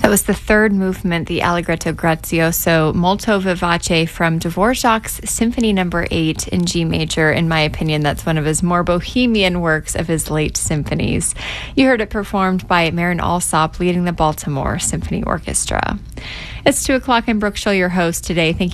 That was the third movement, the Allegretto Grazioso molto vivace from Dvorak's Symphony No. 8 in G major. In my opinion, that's one of his more bohemian works of his late symphonies. You heard it performed by Marin Alsop leading the Baltimore Symphony Orchestra. It's 2 o'clock. I'm Brooke Schull, your host today. Thank you